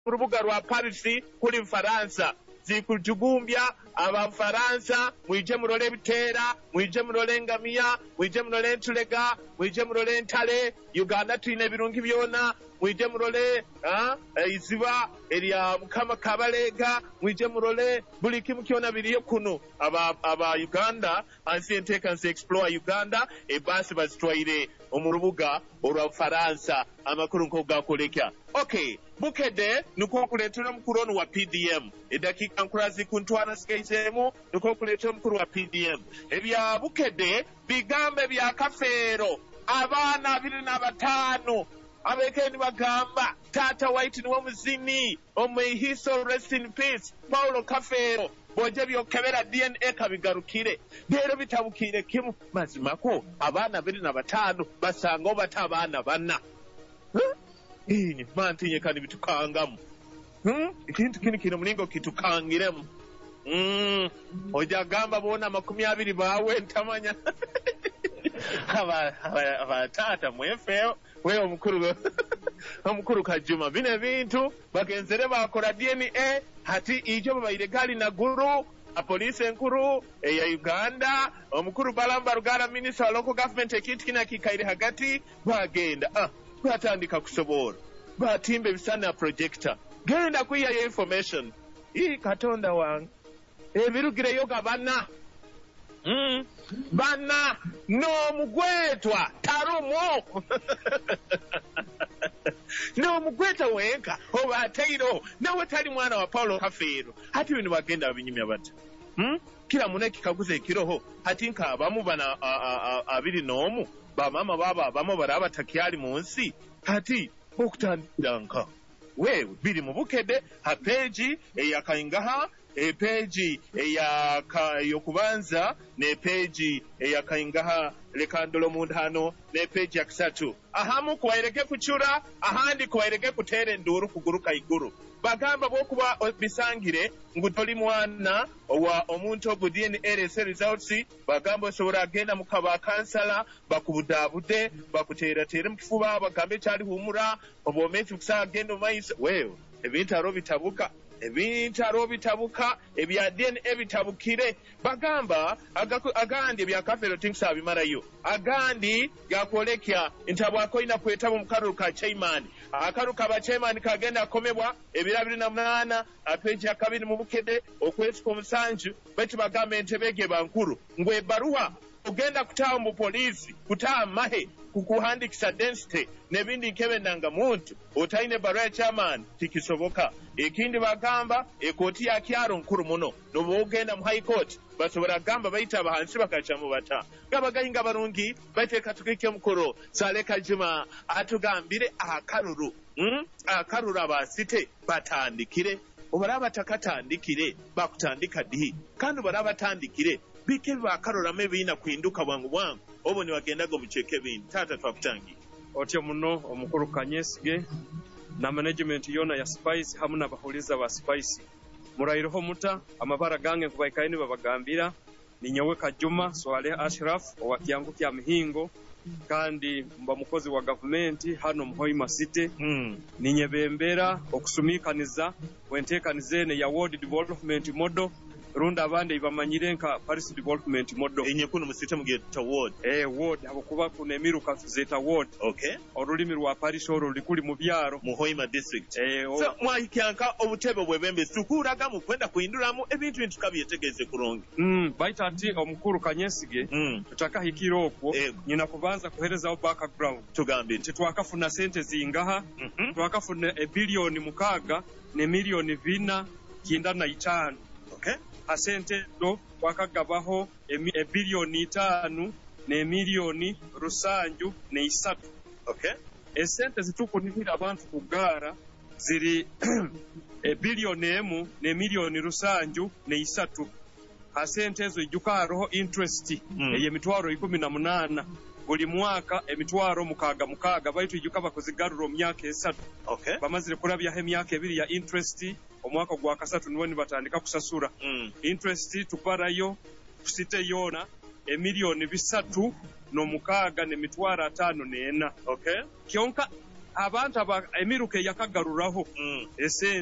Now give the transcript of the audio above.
urubuga rwa Paris kuri Faransa zikujugumbya abafaransa mwije murole bitera mwije murole ngamiya mwije murole ntulega mwije murole ntale Uganda twine birungi byona mwije murole iziba elia mukama kabalega mwije murole buli kimu kiona biriyo kuno aba Uganda ansiente kanse explore Uganda basi bazitwaire omurubuga orwa Faransa amakuru nko gakolekya. Okay, bukede nuko kuletera mukuru wa PDM edakika nkurazi kuntwana sikaisemu nuko kuletera mukuru wa PDM ebya bukede bigambe bya kafero abana 25 abekeni bagamba tata white niwo muzini omuhiso rest in peace Paulo Kafero boje byokebera DNA kabigarukire rero bitabukire kimu mazimako abana 25 basango batabana bana ini mantinye kandi bitukangamu ikintu kino mulingo kitukangiremu oja gamba bona 20 bawe ntamanya aba tata mwefeo wewe omukuru Kajuma bine bintu bagenzere bakora DNA hati ijo bayiregali na guru a police enkuru ya Uganda omukuru Balamba Rugara minister wa local government ekintu kina kikaire hagati bagenda batandika kusobora batimbe bisana projector genda kuya ya information hii katonda wangu ebirugire yoga bana bana no mugwetwa tarumo no mugweta wenka oba tairo nawe tali mwana wa Paulo Kafero hati bintu bagenda binyimya bata kila muneki kaguze kiroho hati nka abamu bana abiri nomu bamama baba bamo baraba takyali munsi hati okutandika wewe biri mu bukede ha page eyakaingaha page yokubanza ne page eyakaingaha lekandolo mundano ne page ya kisatu ahamu kuwaireke kuchura ahandi kuwaireke kutere nduru kuguruka iguru bagamba bokuba bisangire ngutoli mwana wa omuntu ogu DNA results bagamba sobora agenda mukaba kansala bakubudabude bakutera mukifuba bagambe cyali humura obometi kusagenda mayisa wewe ebintaro bitabuka ebya DNA bitabukire bagamba agandi bya Kafero things abimarayo agandi gakolekya intabwako ina kwetabo mukaru ka chairman akaru ka chairman kagenda komebwa ebirabiri na mwana apeji akabiri mu bukede okwetiko omusanju bati bagamba entebege bankuru ngwe baruwa ugenda kutaha mu polisi kutaha mahe kukuhandikisa density nebindi nkebendanga muntu otaine barua chairman tikisoboka ekindi bagamba ekoti ya kyaro nkuru muno nobo ugenda mu high court basobora gamba bayita abahansi bakacha mu bata gabagayinga barungi bateka tukike mukoro Sale Kajuma atugambire akaruru akaruru abasite batandikire obaraba takatandikire bakutandika dihi kandi baraba tandikire bike bakarora mebina kuinduka bwangu obo ni wagendago mucheke bintu tata twakutangi otyo muno omukuru Kanyesige na management yona ya Spice hamuna bahuliza ba Spice murairoho muta amabara gange kubaikaini babagambira ni nyewe Kajuma Swale Ashraf wa kiyangu kya mihingo kandi mba mukozi wa government hano Muhoima City ni nyebembera okusumikaniza wentekanizene ya World Development Model runda abande ibamanyirenka Paris Development Model enyekuno musite mugeta ward ward abakuba kuna emiruka zeta ward okay olulimi rwa Paris oro likuli mu byaro Muhoima district so mwahikyanka obutebe bwebembe tukuraga mu kwenda kuinduramu ebintu ntukabyetegeze kuronge baita ati omukuru Kanyesige tutaka hikiro okwo nyina kubanza kuhereza background tugambye twakafuna sente zingaha twakafuna bilioni mukaga ne milioni 4.5 okay asente do wakagabaho bilioni 5 ne milioni rusanju ne 3 okay esente zitukunihira abantu kugara ziri bilioni 1 ne milioni rusanju ne 3 asente ezo ijukaroho interest eyemitwaro 18 buli mwaka emitwaro mukaga baitu ijuka bakozigaruro myaka 3 okay bamazire kurabya emyaka 2 ya interest omwaka gwa kasatu niwoni batandika kusasura interest tuparayo kusite yona milioni 3 no mukaga ne mitwaro 5 nena okay kyonka abantu emiruka eyakagaruraho ese